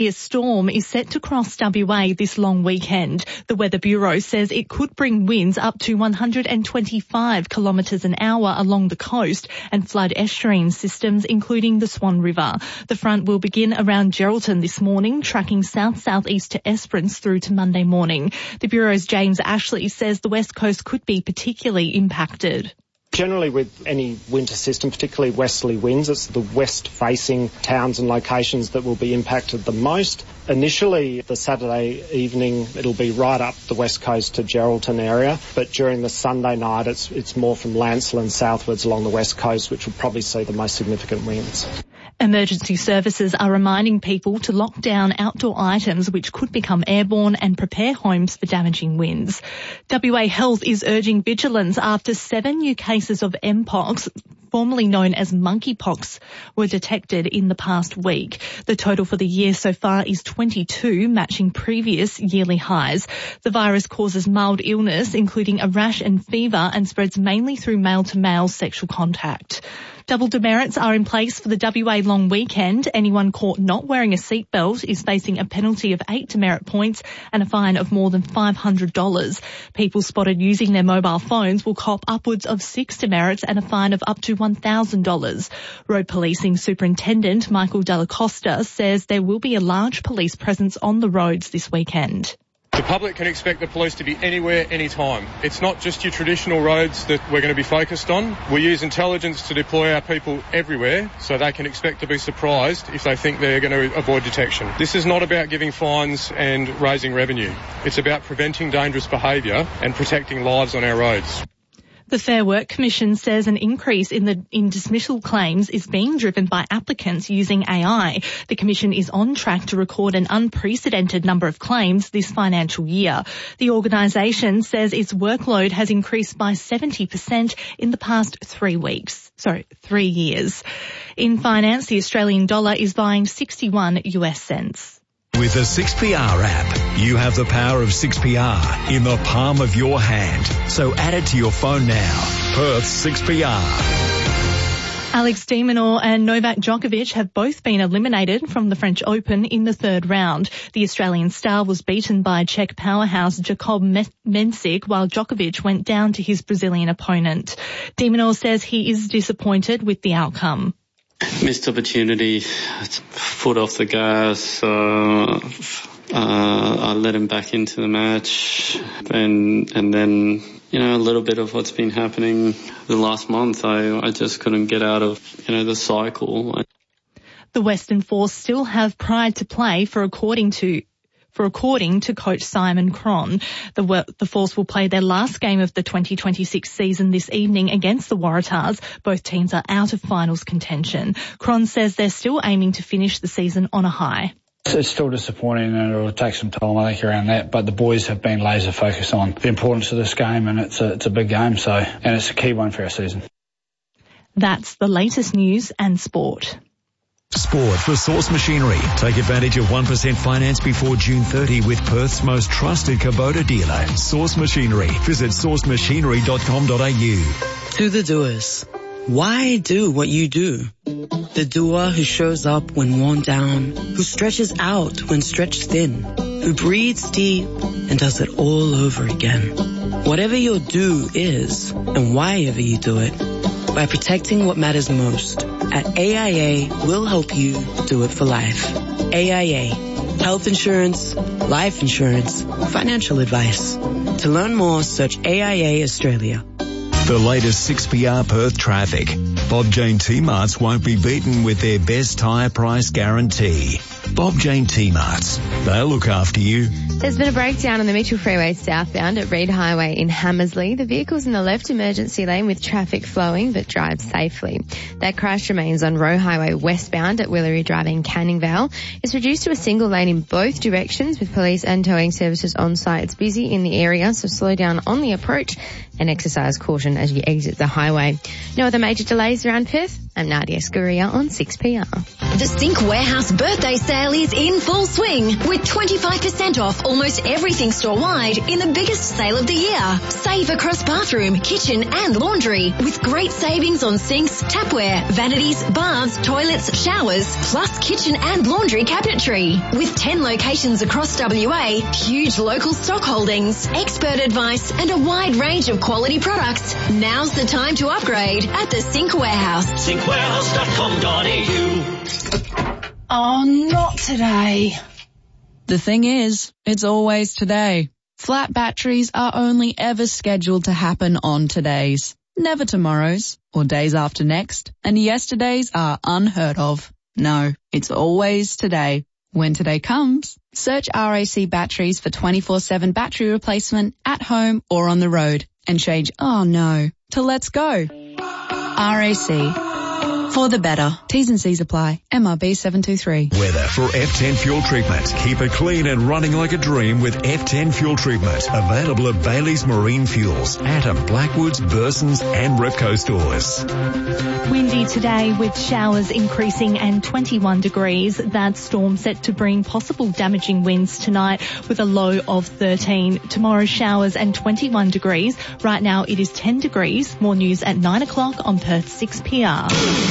A storm is set to cross WA this long weekend. The Weather Bureau says it could bring winds up to 125 kilometres an hour along the coast and flood estuarine systems, including the Swan River. The front will begin around Geraldton this morning, tracking south-southeast to Esperance through to Monday morning. The Bureau's James Ashley says the West Coast could be particularly impacted. Generally with any winter system, particularly westerly winds, it's the west-facing towns and locations that will be impacted the most. Initially, the Saturday evening, it'll be right up the west coast to Geraldton area, but during the Sunday night, it's more from Lancelin southwards along the west coast, which will probably see the most significant winds. Emergency services are reminding people to lock down outdoor items which could become airborne and prepare homes for damaging winds. WA Health is urging vigilance after 7 new cases of Mpox, formerly known as monkeypox, were detected in the past week. The total for the year so far is 22, matching previous yearly highs. The virus causes mild illness, including a rash and fever, and spreads mainly through male-to-male sexual contact. Double demerits are in place for the WA long weekend. Anyone caught not wearing a seatbelt is facing a penalty of 8 demerit points and a fine of more than $500. People spotted using their mobile phones will cop upwards of 6 demerits and a fine of up to $1,000. Road Policing Superintendent Michael Della Costa says there will be a large police presence on the roads this weekend. The public can expect the police to be anywhere, anytime. It's not just your traditional roads that we're going to be focused on. We use intelligence to deploy our people everywhere, so they can expect to be surprised if they think they're going to avoid detection. This is not about giving fines and raising revenue. It's about preventing dangerous behaviour and protecting lives on our roads. The Fair Work Commission says an increase in dismissal claims is being driven by applicants using AI. The Commission is on track to record an unprecedented number of claims this financial year. The organisation says its workload has increased by 70% in the past 3 years. In finance, the Australian dollar is buying 61 US cents. With the 6PR app, you have the power of 6PR in the palm of your hand. So add it to your phone now. Perth 6PR. Alex de Minaur and Novak Djokovic have both been eliminated from the French Open in the third round. The Australian star was beaten by Czech powerhouse Jakob Mensik, while Djokovic went down to his Brazilian opponent. De Minaur says he is disappointed with the outcome. Missed opportunity, foot off the gas. I let him back into the match, and then a little bit of what's been happening the last month. I just couldn't get out of the cycle. The Western Force still have pride to play according to coach Simon Cron. The Force will play their last game of the 2026 season this evening against the Waratahs. Both teams are out of finals contention. Cron says they're still aiming to finish the season on a high. It's still disappointing and it'll take some time, I think, around that, but the boys have been laser focused on the importance of this game, and it's a big game, and it's a key one for our season. That's the latest news and sport. Sport for Source Machinery. Take advantage of 1% finance before June 30 with Perth's most trusted Kubota dealer, Source Machinery. Visit sourcemachinery.com.au. To the doers. Why do what you do? The doer who shows up when worn down, who stretches out when stretched thin, who breathes deep and does it all over again. Whatever your do is, and why ever you do it, by protecting what matters most, at AIA, we'll help you do it for life. AIA. Health insurance, life insurance, financial advice. To learn more, search AIA Australia. The latest 6PR Perth traffic. Bob Jane T-Marts won't be beaten with their best tyre price guarantee. Bob Jane T-Marts. They'll look after you. There's been a breakdown on the Mitchell Freeway southbound at Reid Highway in Hammersley. The vehicle's in the left emergency lane with traffic flowing, but drives safely. That crash remains on Roe Highway westbound at Willery Drive in Canning Vale. It's reduced to a single lane in both directions with police and towing services on site. It's busy in the area, so slow down on the approach and exercise caution as you exit the highway. No other major delays around Perth? I'm Nadia Scuria on 6PR. The Sink Warehouse birthday sale is in full swing with 25% off almost everything store-wide in the biggest sale of the year. Save across bathroom, kitchen and laundry with great savings on sinks, tapware, vanities, baths, toilets, showers, plus kitchen and laundry cabinetry. With 10 locations across WA, huge local stock holdings, expert advice and a wide range of quality products. Now's the time to upgrade at the Sink Warehouse. Sinkwarehouse.com.au. Oh, not today. The thing is, it's always today. Flat batteries are only ever scheduled to happen on todays, never tomorrows or days after next, and yesterdays are unheard of. No, it's always today. When today comes, search RAC Batteries for 24/7 battery replacement at home or on the road and change "oh no" to "let's go." RAC. For the better. T's and C's apply. MRB 723. Weather for F10 Fuel Treatment. Keep it clean and running like a dream with F10 Fuel Treatment. Available at Bailey's Marine Fuels, Atom, Blackwoods, Burson's and Repco stores. Windy today with showers increasing and 21 degrees. That storm set to bring possible damaging winds tonight with a low of 13. Tomorrow showers and 21 degrees. Right now it is 10 degrees. More news at 9 o'clock on Perth 6PR.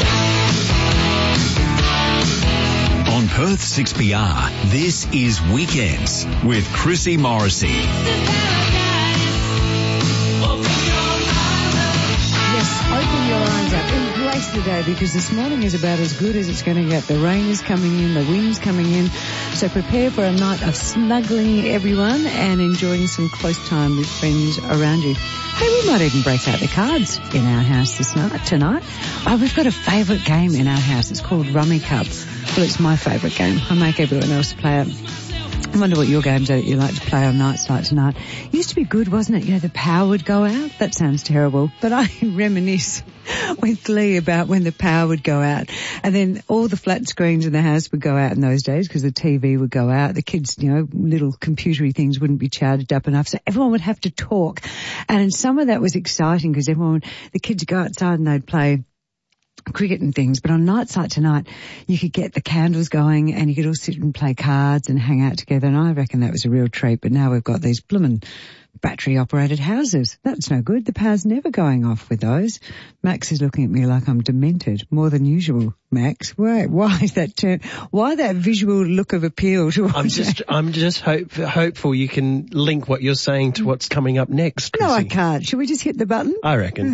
On Perth 6PR, this is Weekends with Chrissy Morrissey. Yes, open your eyes up. Embrace the day because this morning is about as good as it's going to get. The rain is coming in, the wind's coming in. So prepare for a night of snuggling everyone and enjoying some close time with friends around you. Hey, we might even break out the cards in our house tonight. Oh, we've got a favourite game in our house. It's called Rummy Cup. Well, it's my favourite game. I make everyone else play it. I wonder what your games are that you like to play on nights like tonight. It used to be good, wasn't it? You know, the power would go out. That sounds terrible. But I reminisce with glee about when the power would go out. And then all the flat screens in the house would go out in those days because the TV would go out. The kids, you know, little computery things wouldn't be charged up enough. So everyone would have to talk. And some of that was exciting because the kids would go outside and they'd play cricket and things, but on nights like tonight, you could get the candles going and you could all sit and play cards and hang out together, and I reckon that was a real treat. But now we've got these bloomin' battery-operated houses. That's no good. The power's never going off with those. Max is looking at me like I'm demented, more than usual. Max, why is that why that visual look of appeal to I'm just hopeful you can link what you're saying to what's coming up next, Chrissy. No, I can't. Should we just hit the button? I reckon.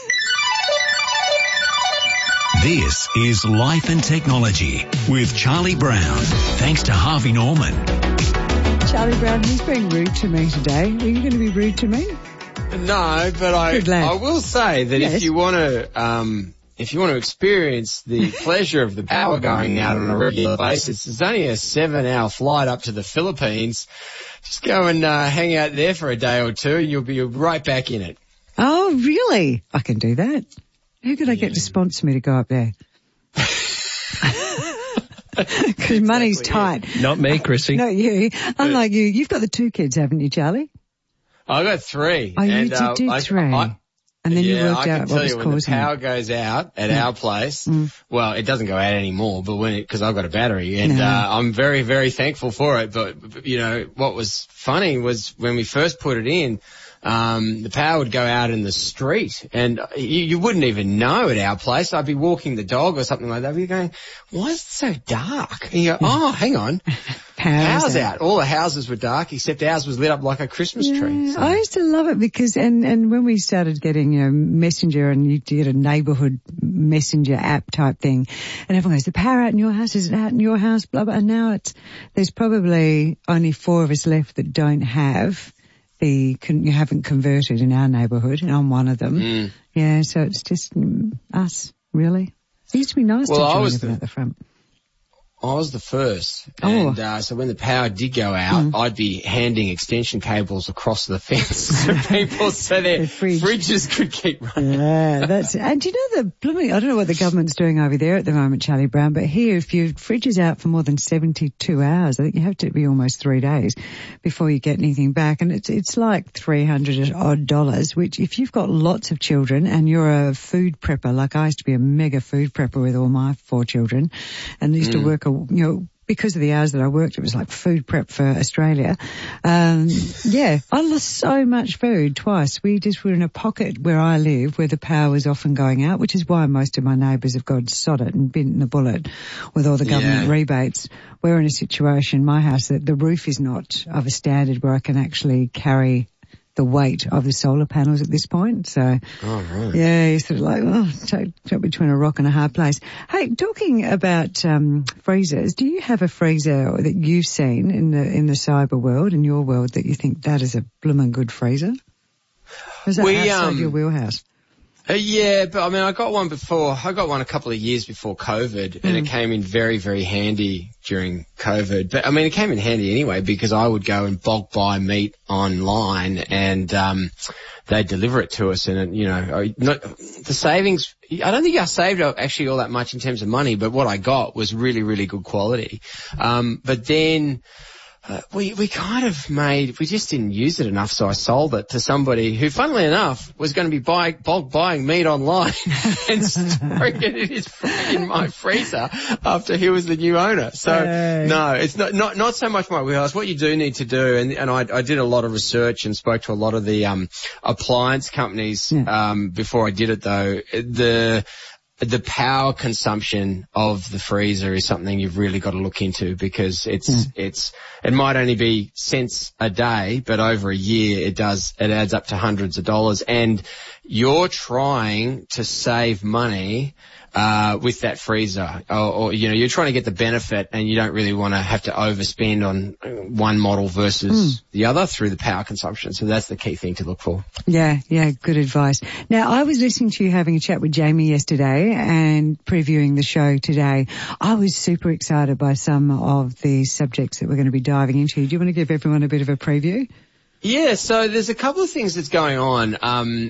This is Life and Technology with Charlie Brown. Thanks to Harvey Norman. Charlie Brown, he's being rude to me today. Are you going to be rude to me? No, but I will say that if you want to experience the pleasure of the power going out on a regular basis, it's only a 7-hour flight up to the Philippines. Just go and hang out there for a day or two and you'll be right back in it. Oh, really? I can do that. Who could I get to sponsor me to go up there? Because money's tight. Not me, Chrissy. Not you. Unlike you. You've got the 2 kids, haven't you, Charlie? I got 3. Oh, you did do 3. And then you worked out what was causing it. When the power goes out at our place, well, it doesn't go out anymore, but because I've got a battery, and I'm very, very thankful for it. But, you know, what was funny was when we first put it in, the power would go out in the street and you wouldn't even know at our place. I'd be walking the dog or something like that. We'd be going, why is it so dark? And you go, oh, hang on. Power's out. All the houses were dark except ours was lit up like a Christmas tree. So. I used to love it because, and when we started getting, you know, Messenger and you get a neighbourhood messenger app type thing and everyone goes, the power out in your house, is it out in your house, blah, blah. And now there's probably only 4 of us left that don't have you haven't converted in our neighbourhood, and I'm one of them. Yeah, so it's just us, really. It used to be nice to join everyone at the front. I was the first. And so when the power did go out, I'd be handing extension cables across the fence to people so their fridges could keep running. Yeah, and do you know I don't know what the government's doing over there at the moment, Charlie Brown, but here if your fridge is out for more than 72 hours, I think you have to be almost 3 days before you get anything back. And it's like $300 odd, which if you've got lots of children and you're a food prepper, like I used to be a mega food prepper with all my 4 children, and I used to work, because of the hours that I worked, it was like food prep for Australia. I lost so much food twice. We just were in a pocket where I live where the power was often going out, which is why most of my neighbours have got sod it and bitten the bullet with all the government rebates. We're in a situation, my house, that the roof is not of a standard where I can actually carry the weight of the solar panels at this point. So, you're sort of like, stuck between a rock and a hard place. Hey, talking about freezers, do you have a freezer that you've seen in the cyber world, in your world, that you think that is a bloomin' good freezer? Or is that outside your wheelhouse? Yeah, but I mean, I got one a couple of years before COVID, and it came in very, very handy during COVID. But I mean, it came in handy anyway because I would go and bulk buy meat online and, they'd deliver it to us. And, the savings, I don't think I saved actually all that much in terms of money, but what I got was really, really good quality. But then, we kind of we just didn't use it enough, so I sold it to somebody who, funnily enough, was going to be bulk buying meat online and storing it in my freezer after he was the new owner. So, no, it's not so much my wheelhouse. What you do need to do, and I did a lot of research and spoke to a lot of the appliance companies before I did it, though. The power consumption of the freezer is something you've really got to look into because it might only be cents a day, but over a year it adds up to hundreds of dollars, and you're trying to save money with that freezer, or you're trying to get the benefit, and you don't really want to have to overspend on one model versus the other through the power consumption. So that's the key thing to look for. Yeah, good advice. Now, I was listening to you having a chat with Jamie yesterday and previewing the show today. I was super excited by some of the subjects that we're going to be diving into. Do you want to give everyone a bit of a preview? Yeah, so there's a couple of things that's going on.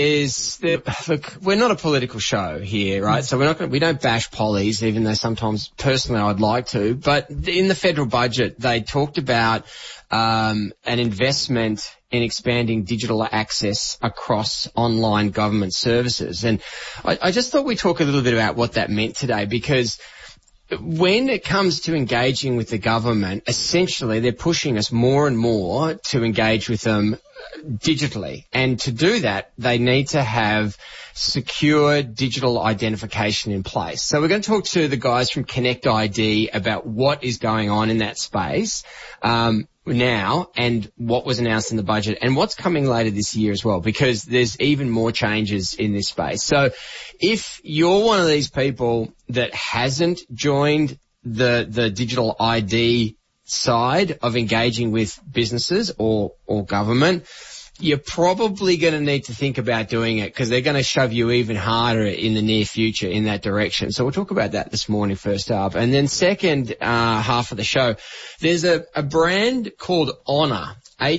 Look, we're not a political show here, right? So we don't bash pollies, even though sometimes personally I'd like to. But in the federal budget, they talked about an investment in expanding digital access across online government services. And I just thought we'd talk a little bit about what that meant today, because when it comes to engaging with the government, essentially they're pushing us more and more to engage with them digitally. And to do that, they need to have secure digital identification in place. So we're going to talk to the guys from Connect ID about what is going on in that space now, and what was announced in the budget, and what's coming later this year as well, because there's even more changes in this space. So if you're one of these people that hasn't joined the digital ID side of engaging with businesses or government, you're probably going to need to think about doing it, because they're going to shove you even harder in the near future in that direction. So we'll talk about that this morning first up. And then second half of the show, there's a brand called Honor,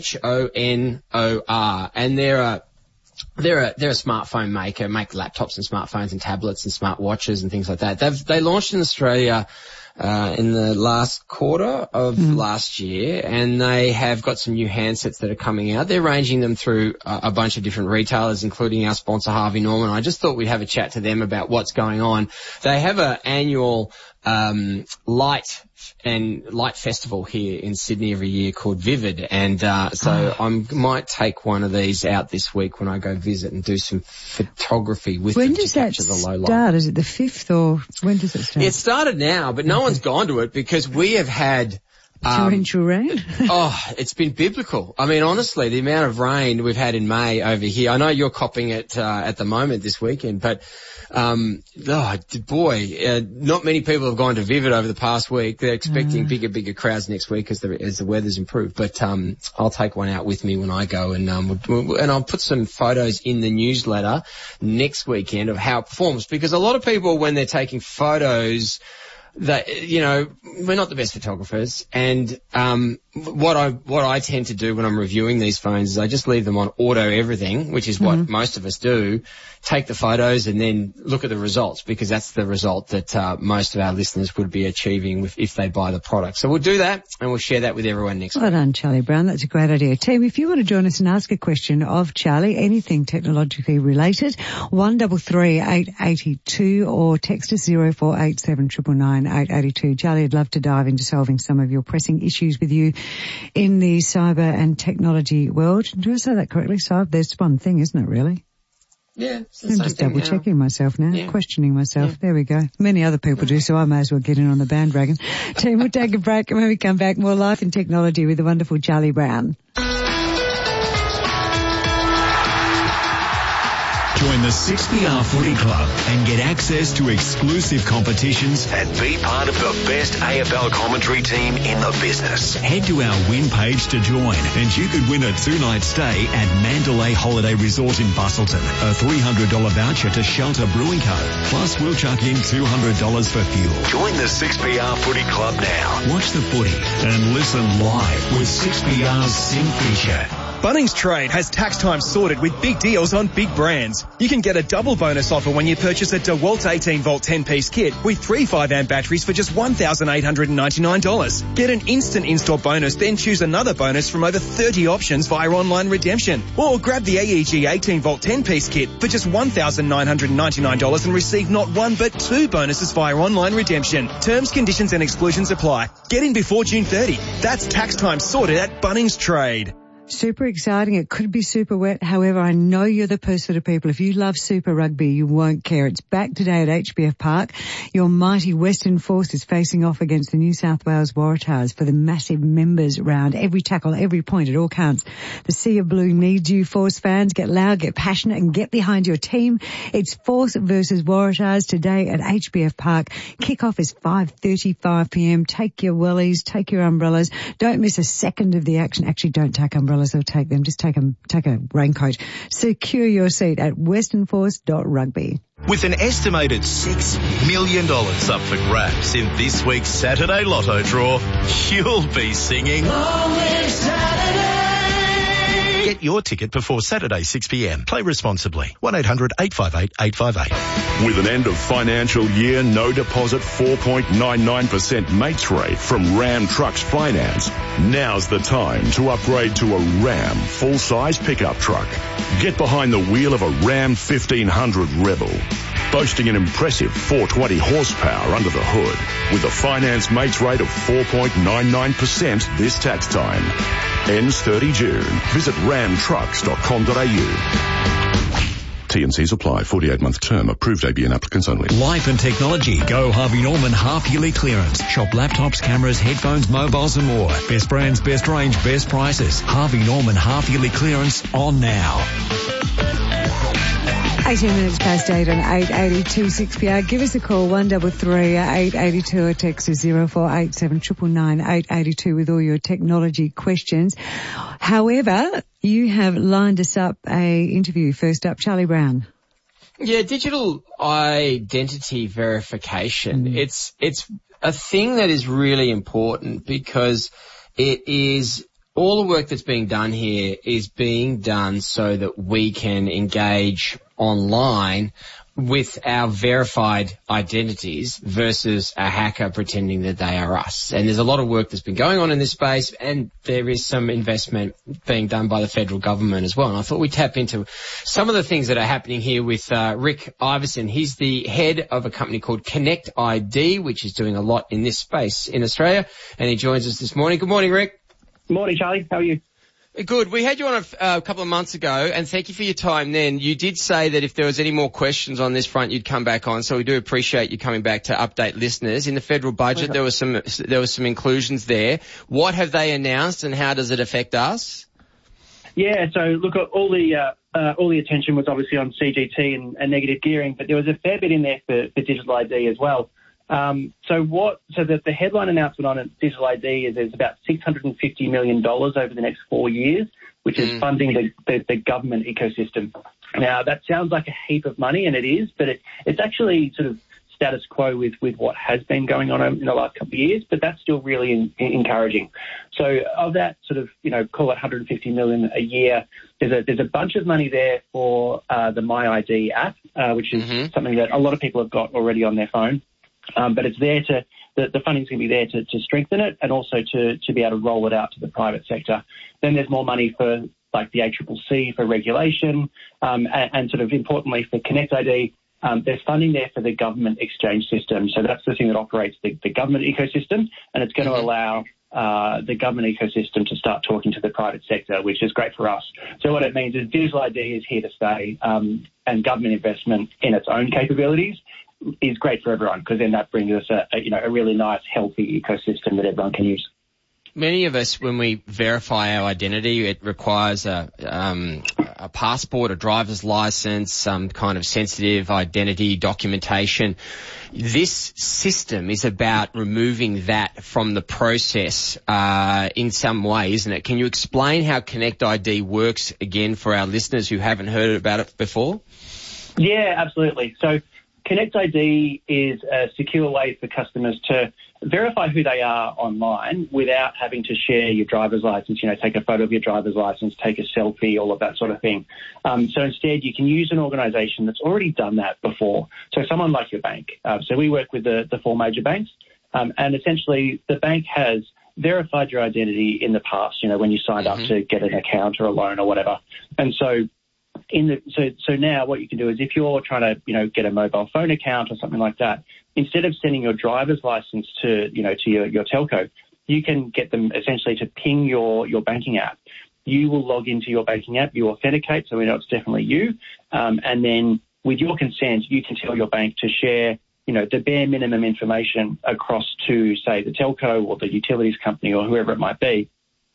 Honor, and they're a smartphone maker, make laptops and smartphones and tablets and smartwatches and things like that. They launched in Australia in the last quarter of last year, and they have got some new handsets that are coming out. They're ranging them through a bunch of different retailers, including our sponsor Harvey Norman. I just thought we'd have a chat to them about what's going on. They have an annual light festival here in Sydney every year called Vivid, and so I might take one of these out this week when I go visit and do some photography with them to capture the low light. When does that start? Is it the 5th, or when does it start? It started now, but no one's gone to it because we have had torrential rain. It's been biblical. I mean, honestly, the amount of rain we've had in May over here. I know you're copping it at the moment this weekend, but not many people have gone to Vivid over the past week. They're expecting bigger crowds next week as the weather's improved. But I'll take one out with me when I go, and I'll put some photos in the newsletter next weekend of how it performs, because a lot of people, when they're taking photos we're not the best photographers, and what I tend to do when I'm reviewing these phones is I just leave them on auto everything, which is what most of us do, take the photos and then look at the results, because that's the result that most of our listeners would be achieving if they buy the product. So we'll do that, and we'll share that with everyone next week. Well done, Charlie Brown. That's a great idea. Team, if you want to join us and ask a question of Charlie, anything technologically related, 133 882 or text us 0487 999 882. Charlie, I'd love to dive into solving some of your pressing issues with you in the cyber and technology world. Do I say that correctly? Cyber, there's one thing, isn't it, really? Yeah, it's I'm just double checking myself now, questioning myself. There we go. Many other people do, so I may as well get in on the bandwagon. Team, we'll take a break, and when we come back, more life and technology with the wonderful Charlie Brown. Join the 6PR Footy Club and get access to exclusive competitions and be part of the best AFL commentary team in the business. Head to our win page to join, and you could win a 2-night stay at Mandalay Holiday Resort in Bustleton, a $300 voucher to Shelter Brewing Co. Plus, we'll chuck in $200 for fuel. Join the 6PR Footy Club now. Watch the footy and listen live with 6PR's Sim Fisher. Bunnings Trade has tax time sorted with big deals on big brands. You can get a double bonus offer when you purchase a DeWalt 18-volt 10-piece kit with 3 5-amp batteries for just $1,899. Get an instant install bonus, then choose another bonus from over 30 options via online redemption. Or grab the AEG 18-volt 10-piece kit for just $1,999 and receive not one but 2 bonuses via online redemption. Terms, conditions and exclusions apply. Get in before June 30. That's tax time sorted at Bunnings Trade. Super exciting. It could be super wet. However, I know you're the person of people. If you love Super Rugby, you won't care. It's back today at HBF Park. Your mighty Western Force is facing off against the New South Wales Waratahs for the massive members round. Every tackle, every point, it all counts. The Sea of Blue needs you, Force fans. Get loud, get passionate and get behind your team. It's Force versus Waratahs today at HBF Park. Kickoff is 5:35pm. Take your wellies, take your umbrellas. Don't miss a second of the action. Actually, don't take umbrellas. Or take them. Just take a raincoat. Secure your seat at westernforce.rugby. With an estimated $6 million up for grabs in this week's Saturday Lotto draw, you'll be singing Get your ticket before Saturday 6pm. Play responsibly. 1-800-858-858. With an end of financial year, no deposit 4.99% mates rate from Ram Trucks Finance, now's the time to upgrade to a Ram full-size pickup truck. Get behind the wheel of a Ram 1500 Rebel, boasting an impressive 420 horsepower under the hood, with a finance mates rate of 4.99% this tax time. Ends 30 June. Visit ramtrucks.com.au. T&Cs apply. 48-month term. Approved ABN applicants only. Life and technology. Go Harvey Norman half-yearly clearance. Shop laptops, cameras, headphones, mobiles and more. Best brands, best range, best prices. Harvey Norman half-yearly clearance on now. 18 minutes past 8 on 882 6PR. Give us a call, 133 882 or text us 0487 999 882 with all your technology questions. However, you have lined us up a interview. First up, Charlie Brown. Yeah, digital identity verification. It's a thing that is really important because it is all the work that's being done here is being done so that we can engage online with our verified identities versus a hacker pretending that they are us. And there's a lot of work that's been going on in this space, and there is some investment being done by the federal government as well. And I thought we'd tap into some of the things that are happening here with Rick Iverson. He's the head of a company called Connect ID, which is doing a lot in this space in Australia, and he joins us this morning. Good morning, Rick. Good morning, Charlie. How are you? Good. We had you on a couple of months ago, and thank you for your time then. You did say that if there was any more questions on this front, you'd come back on, so we do appreciate you coming back to update listeners. In the federal budget, there was some inclusions there. What have they announced, and how does it affect us? Yeah, so look, all the attention was obviously on CGT and negative gearing, but there was a fair bit in there for digital ID as well. So the headline announcement on digital ID is there's about $650 million over the next 4 years, which is funding the government ecosystem. Now, that sounds like a heap of money, and it is, but it's actually sort of status quo with what has been going on in the last couple of years, but that's still really encouraging. So of that sort of, call it 150 million a year, there's a bunch of money there for the MyID app, which is something that a lot of people have got already on their phone. But it's there the funding's going to be there to strengthen it and also to be able to roll it out to the private sector. Then there's more money for like the ACCC for regulation, and sort of importantly for Connect ID. There's funding there for the government exchange system. So that's the thing that operates the government ecosystem, and it's going to allow the government ecosystem to start talking to the private sector, which is great for us. So what it means is digital ID is here to stay, and government investment in its own capabilities is great for everyone, because then that brings us a really nice, healthy ecosystem that everyone can use. Many of us, when we verify our identity, it requires a passport, a driver's license, some kind of sensitive identity documentation. This system is about removing that from the process in some way, isn't it? Can you explain how Connect ID works again for our listeners who haven't heard about it before? Yeah, absolutely. So Connect ID is a secure way for customers to verify who they are online without having to share your driver's license, take a photo of your driver's license, take a selfie, all of that sort of thing. So instead, you can use an organisation that's already done that before. So someone like your bank. So we work with the 4 major banks, and essentially the bank has verified your identity in the past, when you signed up to get an account or a loan or whatever. And so so now what you can do is if you're trying to, get a mobile phone account or something like that, instead of sending your driver's license to your telco, you can get them essentially to ping your banking app. You will log into your banking app, you authenticate, so we know it's definitely you, and then with your consent, you can tell your bank to share, the bare minimum information across to, say, the telco or the utilities company or whoever it might be.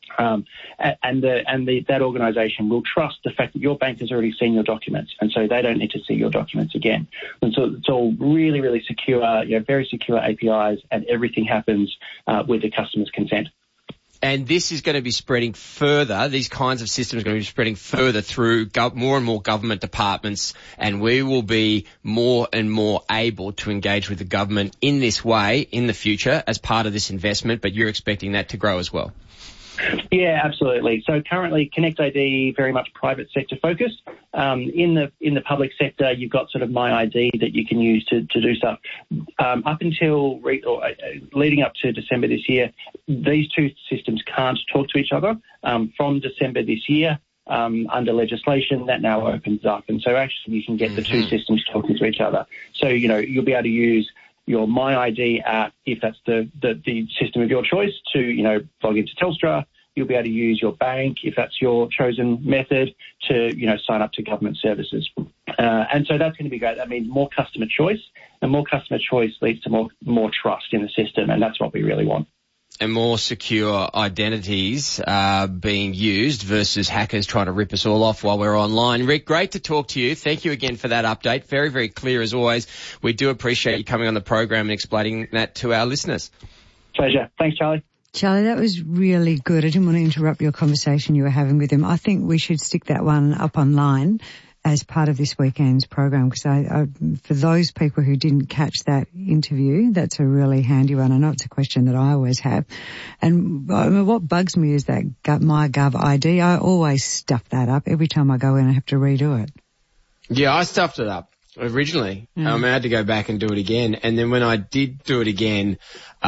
That organisation will trust the fact that your bank has already seen your documents, and so they don't need to see your documents again. And so it's all really, really secure, very secure APIs, and everything happens with the customer's consent. And this is going to be spreading further. These kinds of systems are going to be spreading further through more and more government departments, and we will be more and more able to engage with the government in this way in the future as part of this investment, but you're expecting that to grow as well. Yeah, absolutely. So currently, Connect ID very much private sector focused. In the public sector, you've got sort of MyID that you can use to do stuff. Up until leading up to December this year, these two systems can't talk to each other. From December this year, under legislation, that now opens up, and so actually you can get the two systems talking to each other. So you'll be able to use your MyID app, if that's the system of your choice, to, log into Telstra. You'll be able to use your bank, if that's your chosen method, to, sign up to government services. And so that's going to be great. That means more customer choice, and more customer choice leads to more trust in the system, and that's what we really want. And more secure identities being used versus hackers trying to rip us all off while we're online. Rick, great to talk to you. Thank you again for that update. Very, very clear as always. We do appreciate you coming on the program and explaining that to our listeners. Pleasure. Thanks, Charlie. Charlie, that was really good. I didn't want to interrupt your conversation you were having with him. I think we should stick that one up online as part of this weekend's program, because for those people who didn't catch that interview, that's a really handy one. I know it's a question that I always have. And what bugs me is that MyGov ID. I always stuff that up. Every time I go in, I have to redo it. Yeah, I stuffed it up originally. I had to go back and do it again. And then when I did do it again,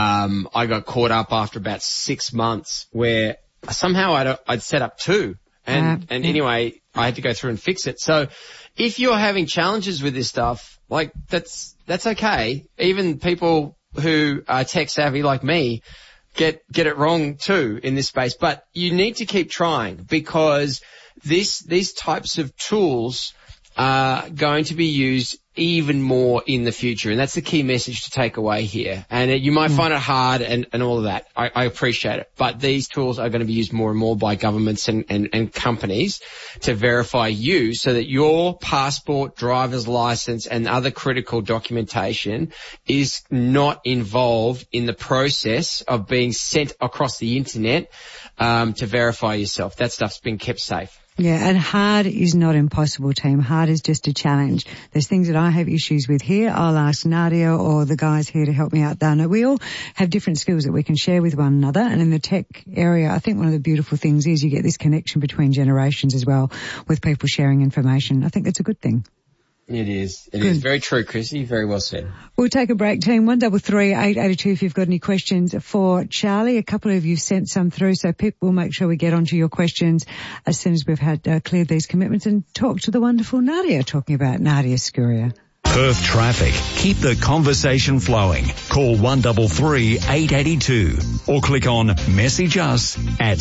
I got caught up after about 6 months where somehow I'd set up 2. And anyway, I had to go through and fix it. So if you're having challenges with this stuff, like that's okay. Even people who are tech savvy like me get it wrong too in this space. But you need to keep trying, because these types of tools are going to be used even more in the future. And that's the key message to take away here. And you might find it hard and all of that. I appreciate it. But these tools are going to be used more and more by governments and companies to verify you, so that your passport, driver's license and other critical documentation is not involved in the process of being sent across the internet to verify yourself. That stuff's been kept safe. Yeah, and hard is not impossible, team. Hard is just a challenge. There's things that I have issues with here. I'll ask Nadia or the guys here to help me out there. We all have different skills that we can share with one another. And in the tech area, I think one of the beautiful things is you get this connection between generations as well, with people sharing information. I think that's a good thing. It is. It is very true, Chrissy. Very well said. We'll take a break, team. 133 882 if you've got any questions for Charlie. A couple of you sent some through, so Pip, we'll make sure we get onto your questions as soon as we've had cleared these commitments and talk to the wonderful Nadia, talking about Nadia Scuria. Perth traffic. Keep the conversation flowing. Call 133 882 or click on message us at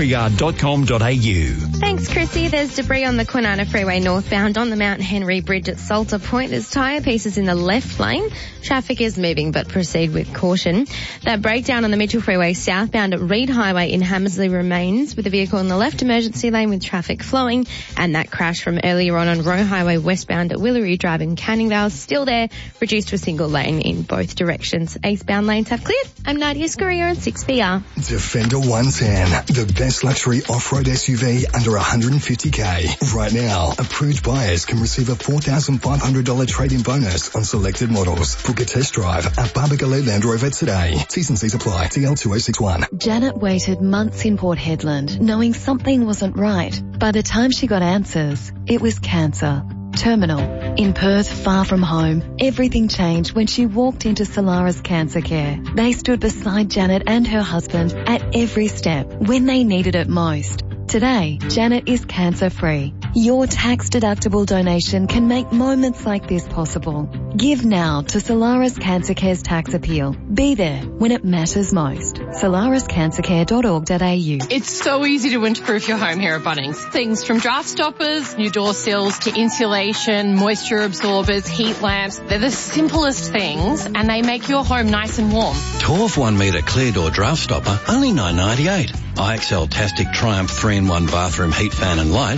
6pr.com.au. Thanks, Chrissy. There's debris on the Kwinana Freeway northbound on the Mount Henry Bridge at Salter Point. There's tyre pieces in the left lane. Traffic is moving, but proceed with caution. That breakdown on the Mitchell Freeway southbound at Reid Highway in Hammersley remains, with a vehicle in the left emergency lane with traffic flowing, and that crash from earlier on Roe Highway westbound at Willaree Drive in Canning Vale still there, reduced to a single lane in both directions. Eastbound lanes have cleared. I'm Nadia Scuria on 6PR. Defender 110, the best luxury off-road SUV under $150K. Right now, approved buyers can receive a $4,500 trade-in bonus on selected models. Book a test drive at Barbagaloo Land Rover today. T's and C's apply. TL2061. Janet waited months in Port Hedland, knowing something wasn't right. By the time she got answers, it was cancer. Terminal. In Perth, far from home, everything changed when she walked into Solaris Cancer Care. They stood beside Janet and her husband at every step when they needed it most. Today, Janet is cancer-free. Your tax-deductible donation can make moments like this possible. Give now to Solaris Cancer Care's tax appeal. Be there when it matters most. solariscancercare.org.au. It's so easy to winterproof your home here at Bunnings. Things from draft stoppers, new door sills, to insulation, moisture absorbers, heat lamps. They're the simplest things, and they make your home nice and warm. Torf 1 metre clear door draft stopper, only $9.98. IXL Tastic Triumph 3-in-1 bathroom heat fan and light,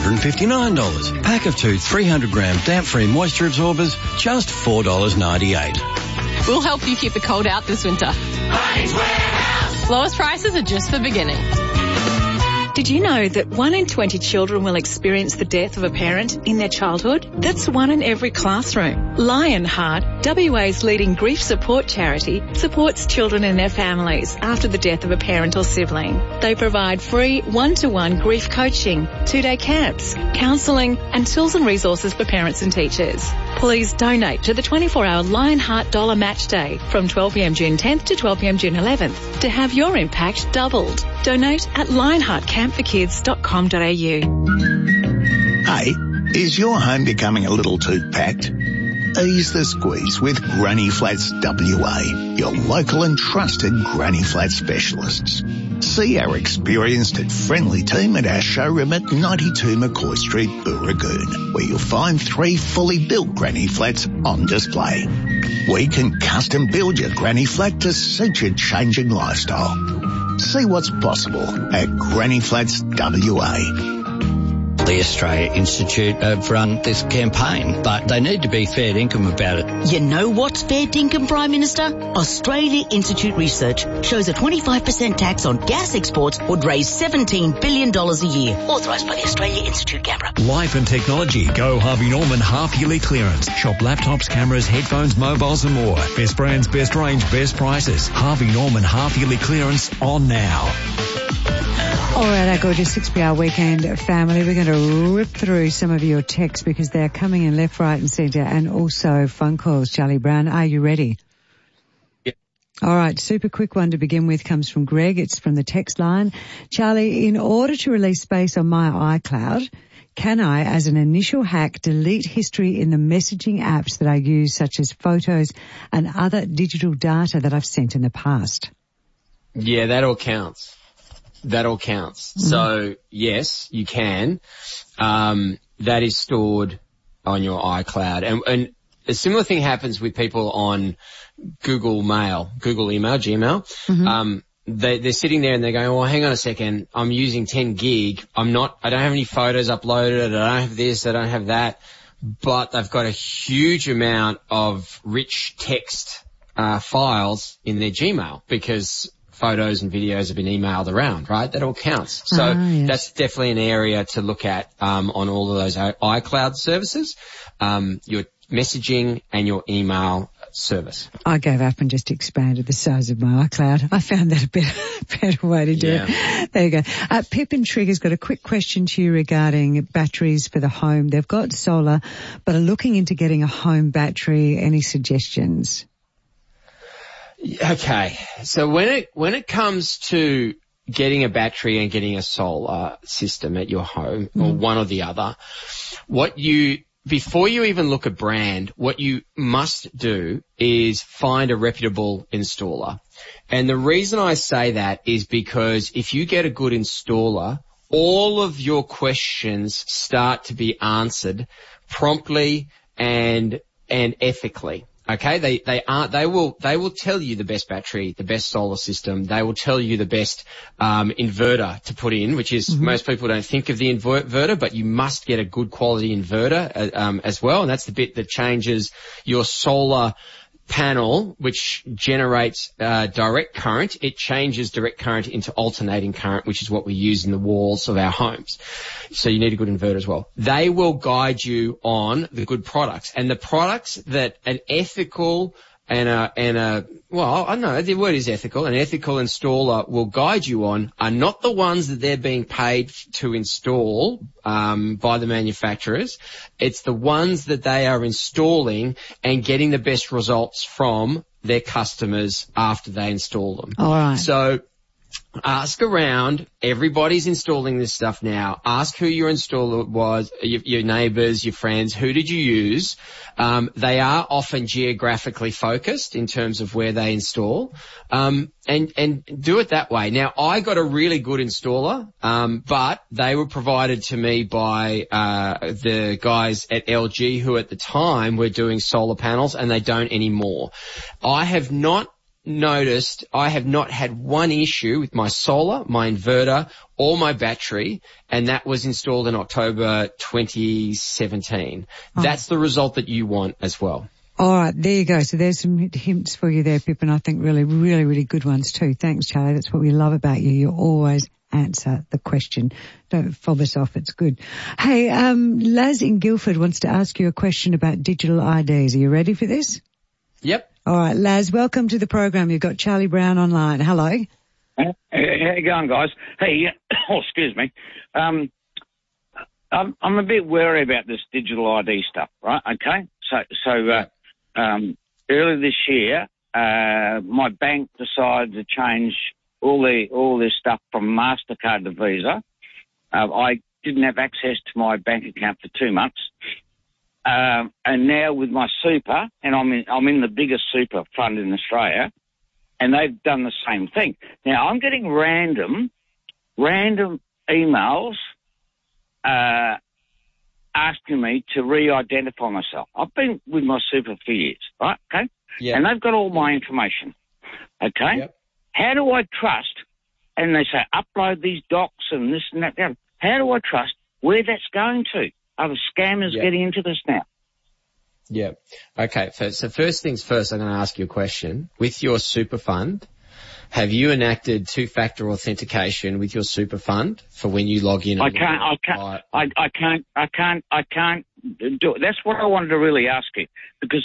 $159. Pack of 2 300-gram damp-free moisture absorbers, just $4.98. We'll help you keep the cold out this winter. Bunnings Warehouse. Lowest prices are just for beginning. Did you know that 1 in 20 children will experience the death of a parent in their childhood? That's 1 in every classroom. Lionheart, WA's leading grief support charity, supports children and their families after the death of a parent or sibling. They provide free one-to-one grief coaching, 2-day camps, counselling and tools and resources for parents and teachers. Please donate to the 24-hour Lionheart Dollar Match Day from 12pm June 10th to 12pm June 11th to have your impact doubled. Donate at lionheartcampforkids.com.au. Hey, is your home becoming a little too packed? Ease the squeeze with Granny Flats WA, your local and trusted Granny Flat specialists. See our experienced and friendly team at our showroom at 92 McCoy Street, Booragoon, where you'll find 3 fully built Granny Flats on display. We can custom build your Granny Flat to suit your changing lifestyle. See what's possible at Granny Flats WA. The Australia Institute have run this campaign, but they need to be fair dinkum about it. You know what's fair dinkum, Prime Minister? Australia Institute research shows a 25% tax on gas exports would raise $17 billion a year. Authorised by the Australia Institute, Canberra. Life and technology. Go Harvey Norman half-yearly clearance. Shop laptops, cameras, headphones, mobiles and more. Best brands, best range, best prices. Harvey Norman half-yearly clearance on now. All right, our gorgeous 6PR weekend family, we're going to rip through some of your texts because they're coming in left, right and centre, and also phone calls. Charlie Brown, are you ready? Yeah. All right, super quick one to begin with comes from Greg. It's from the text line. Charlie, in order to release space on my iCloud, can I, as an initial hack, delete history in the messaging apps that I use, such as photos and other digital data that I've sent in the past? Yeah, that all counts. That all counts. Mm-hmm. So, yes, you can. That is stored on your iCloud. And a similar thing happens with people on Google Email, Gmail. Mm-hmm. They're sitting there and they're going, well, hang on a second, I'm using 10 gig. I don't have any photos uploaded. I don't have this, I don't have that. But they've got a huge amount of rich text files in their Gmail because photos and videos have been emailed around, right? That all counts. So that's definitely an area to look at on all of those iCloud services, your messaging and your email service. I gave up and just expanded the size of my iCloud. I found that a better way to do it. There you go. Pip and Trigger's got a quick question to you regarding batteries for the home. They've got solar, but are looking into getting a home battery. Any suggestions? Okay. So when it comes to getting a battery and getting a solar system at your home, or one or the other, before you even look at brand, what you must do is find a reputable installer. And the reason I say that is because if you get a good installer, all of your questions start to be answered promptly and ethically. Okay, they will tell you the best battery, the best solar system. They will tell you the best inverter to put in, which is most people don't think of the inverter, but you must get a good quality inverter as well, and that's the bit that changes your solar panel, which generates direct current. It changes direct current into alternating current, which is what we use in the walls of our homes. So you need a good inverter as well. They will guide you on the good products, and the products that an ethical well, I know the word is ethical. An ethical installer will guide you on are not the ones that they're being paid to install by the manufacturers. It's the ones that they are installing and getting the best results from their customers after they install them. All right. So ask around. Everybody's installing this stuff now. Ask who your installer was, your neighbours, your friends. Who did you use? They are often geographically focused in terms of where they install. And do it that way. Now, I got a really good installer, but they were provided to me by the guys at LG who at the time were doing solar panels, and they don't anymore. I have not had one issue with my solar, my inverter, or my battery, and that was installed in October 2017. Oh. That's the result that you want as well. All right, there you go. So there's some hints for you there, Pip, and I think really, really, really good ones too. Thanks, Charlie. That's what we love about you. You always answer the question. Don't fob us off. It's good. Hey, Laz in Guildford wants to ask you a question about digital IDs. Are you ready for this? Yep. All right, Laz, welcome to the program. You've got Charlie Brown online. Hello. How you going, guys? Hey, excuse me. I'm a bit wary about this digital ID stuff, right? Okay. Earlier this year, my bank decided to change all this stuff from MasterCard to Visa. I didn't have access to my bank account for 2 months. And now with my super, and I'm in the biggest super fund in Australia, and they've done the same thing. Now I'm getting random emails asking me to re-identify myself. I've been with my super for years, right? Okay, and they've got all my information. Okay, how do I trust? And they say upload these docs and this and that. How do I trust where that's going to? Are the scammers getting into this now? Yeah. Okay. So first things first, I'm going to ask you a question. With your super fund, have you enacted two-factor authentication with your super fund for when you log in? I can't do it. That's what I wanted to really ask you because,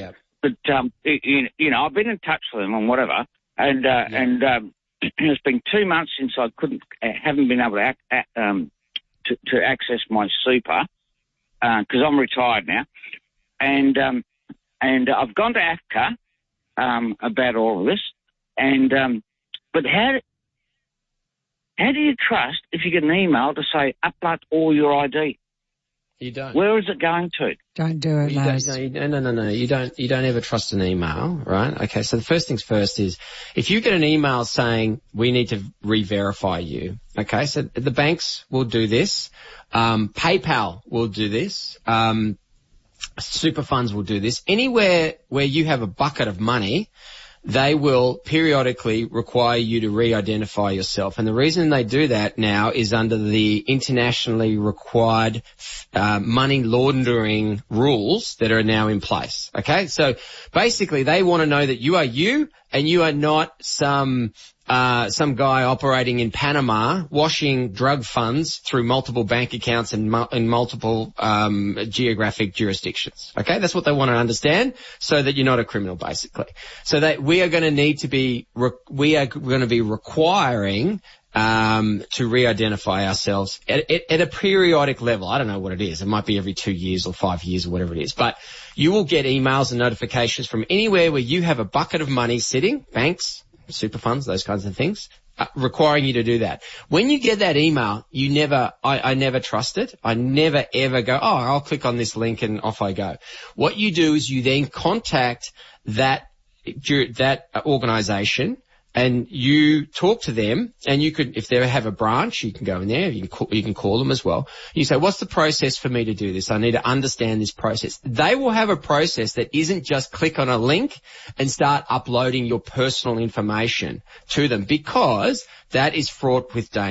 you know, I've been in touch with them and whatever, and it's been 2 months since I haven't been able to access my super. Because I'm retired now, and I've gone to AFCA about all of this, but how do you trust if you get an email to say upload all your ID? You don't. Where is it going to? Don't do it, Laz. No. You don't ever trust an email, right? Okay. So the first things first is if you get an email saying we need to re-verify you. Okay. So the banks will do this. PayPal will do this. Super funds will do this. Anywhere where you have a bucket of money, they will periodically require you to re-identify yourself. And the reason they do that now is under the internationally required money laundering rules that are now in place. Okay? So basically they want to know that you are you and you are not some some guy operating in Panama, washing drug funds through multiple bank accounts in multiple geographic jurisdictions. Okay, that's what they want to understand, so that you're not a criminal, basically. So that we are going to need to be requiring to re-identify ourselves at a periodic level. I don't know what it is. It might be every 2 years or 5 years or whatever it is. But you will get emails and notifications from anywhere where you have a bucket of money sitting, banks, super funds, those kinds of things, requiring you to do that. When you get that email, I never trust it. I never ever go, oh, I'll click on this link and off I go. What you do is you then contact that organization, and you talk to them, and you could, if they have a branch, you can go in there, you can call them as well. You say, what's the process for me to do this? I need to understand this process. They will have a process that isn't just click on a link and start uploading your personal information to them, because that is fraught with danger.